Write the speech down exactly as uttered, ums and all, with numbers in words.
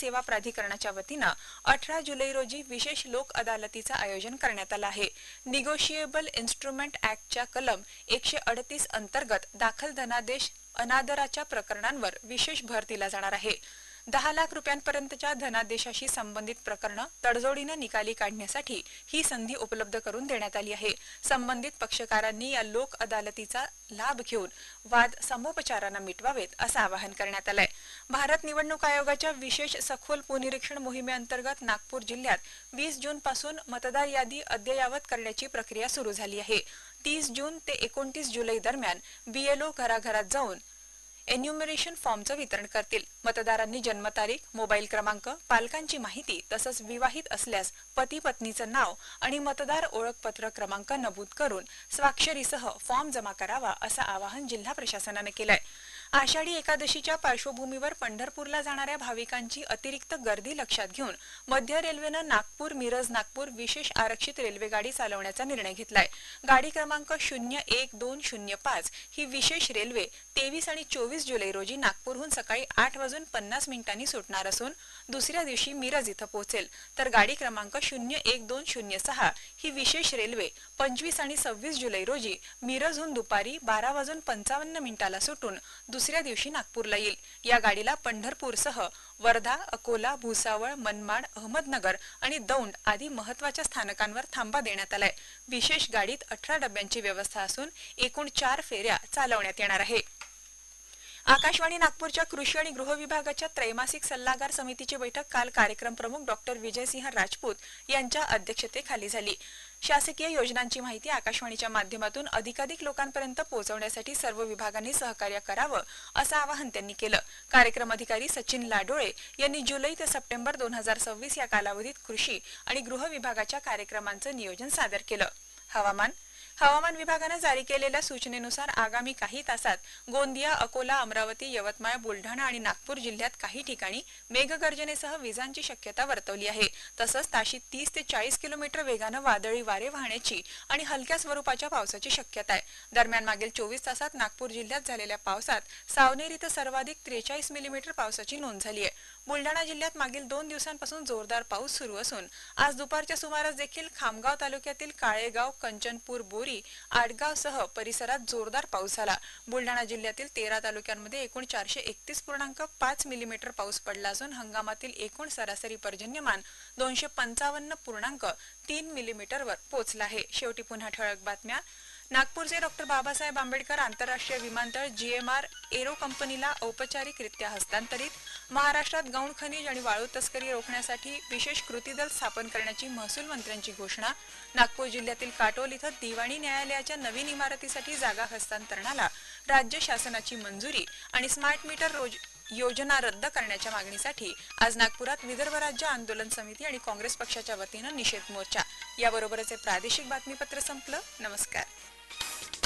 सेवा प्राधिकरणाच्या वतीनं अठरा जुलै रोजी विशेष लोक अदालतीचं आयोजन करण्यात आलं आहे। निगोशिएबल इन्स्ट्रुमेंट ऍक्टच्या कलम एकशे अडतीस अंतर्गत दाखल धनादेश अनादराच्या प्रकरणांवर विशेष भर दिला जाणार आहे। दहा लाख रुपयांपर्यंतच्या धनादेशाशी संबंधित प्रकरणं तडजोडीने निकाली काढण्यासाठी ही संधी उपलब्ध करून देण्यात आली आहे। संबंधित पक्षकारांनी या लोक अदालतीचा लाभ घेऊन वाद समोपचाराने मिटवावेत असं आवाहन करण्यात आलंय। भारत निवडणूक आयोगाच्या विशेष सखोल पुनरीक्षण मोहिमेअंतर्गत नागपूर जिल्ह्यात वीस जून पासून मतदार यादी अद्ययावत करण्याची प्रक्रिया सुरू झाली आहे। तीस जून ते एकोणतीस जुलै दरम्यान बीएलओ घराघरात जाऊन एन्युमरेशन फॉर्मचं वितरण करतील। मतदारांनी जन्मतारीख, मोबाईल क्रमांक, पालकांची माहिती तसंच विवाहित असल्यास पती पत्नीचं नाव आणि मतदार ओळखपत्र क्रमांक नमूद करून स्वाक्षरीसह फॉर्म जमा करावा असं आवाहन जिल्हा प्रशासनाने केलंय। आषाढी एकादशीच्या पार्श्वभूमीवर पंढरपूरला जाणाऱ्या भाविकांची अतिरिक्त गर्दी लक्षात घेऊन मध्य रेल्वेनं नागपूर मिरज नागपूर विशेष आरक्षित रेल्वेगाडी चालवण्याचा निर्णय घेतलाय। गाडी क्रमांक शून्य एक दोन शून्य पाच ही विशेष रेल्वे तेवीस आणि चोवीस जुलै रोजी नागपूरहून सकाळी आठ वाजून पन्नास मिनिटांनी सुटणार असून दुसऱ्या दिवशी मिरज इथं पोहोचेल, तर गाडी क्रमांक शून्य एक दोन शून्य सहा ही विशेष रेल्वे पंचवीस आणि सव्वीस जुलै रोजी मिरजहून दुपारी बारा वाजून पंचावन्न मिनिटाला सुटून दुसऱ्या दिवशी नागपूरला येईल। या गाडीला पंढरपूरसह वर्धा, अकोला, भुसावळ, मनमाड, अहमदनगर आणि दौंड आदी महत्त्वाच्या स्थानकांवर थांबा देण्यात आलाय। विशेष गाडीत अठरा डब्यांची व्यवस्था असून एकूण चार फेऱ्या चालवण्यात येणार आहे। आकाशवाणी नागपूरच्या कृषी आणि गृह विभागाच्या त्रैमासिक सल्लागार समितीची बैठक काल कार्यक्रम प्रमुख डॉक्टर विजयसिंह राजपूत यांच्या अध्यक्षतेखाली झाली। शासकीय योजनांची माहिती आकाशवाणीच्या माध्यमातून अधिकाधिक लोकांपर्यंत पोहोचवण्यासाठी सर्व विभागांनी सहकार्य करावं असं आवाहन त्यांनी केलं। कार्यक्रम अधिकारी सचिन लाडोळे यांनी जुलै ते सप्टेंबर दोन हजार सव्वीस या कालावधीत कृषी आणि गृह विभागाच्या कार्यक्रमांचं नियोजन सादर केलं। हवामान हवामान विभागाने जारी केलेल्या सूचनेनुसार आगामी काही तासात गोंदिया, अकोला, अमरावती, यवतमाळ, बुलढाणा आणि नागपूर जिल्ह्यात काही ठिकाणी मेघगर्जनेसह विजांची शक्यता वर्तवली आहे। तसंच ताशी तीस ते चाळीस किलोमीटर वेगाने वादळी वारे वाहण्याची आणि हलक्या स्वरूपाच्या पावसाची शक्यता आहे। दरम्यान मागील चोवीस तासात नागपूर जिल्ह्यात झालेल्या पावसात सावनेर इथं सर्वाधिक त्रेचाळीस मिलीमीटर पावसाची नोंद झाली आहे। बुलढाणा जिल्ह्यात मागील दोन दिवसांपासून जोरदार पाऊस सुरू असून आज दुपारच्या सुमारास देखील खामगाव तालुक्यातील काळेगाव, कंचनपूर, बोरी, आडगावसह परिसरात जोरदार पाऊस झाला। बुलढाणा जिल्ह्यातील तेरा तालुक्यांमध्ये एकूण चारशे एकतीस पूर्णांक पाच मिलीमीटर पाऊस पडला असून हंगामातील एकूण सरासरी पर्जन्यमान दोनशे पंचावन्न पूर्णांक तीन मिलीमीटरवर पोहोचला आहे। शेवटी पुन्हा ठळक बातम्या। नागपूरचे डॉक्टर बाबासाहेब आंबेडकर आंतरराष्ट्रीय विमानतळ जीएमआर एरो कंपनीला औपचारिकरित्या हस्तांतरित। महाराष्ट्रात गौण खनिज आणि वाळू तस्करी रोखण्यासाठी विशेष कृती दल स्थापन करण्याची महसूल मंत्र्यांची घोषणा। नागपूर जिल्ह्यातील काटोल इथं दिवाणी न्यायालयाच्या नवीन इमारतीसाठी जागा हस्तांतरणाला राज्य शासनाची मंजुरी आणि स्मार्ट मीटर रोज योजना रद्द करण्याच्या मागणीसाठी आज नागपुरात विदर्भ राज्य आंदोलन समिती आणि काँग्रेस पक्षाच्या वतीनं निषेध मोर्चा। याबरोबरच हे प्रादेशिक बातमीपत्र संपलं। नमस्कार।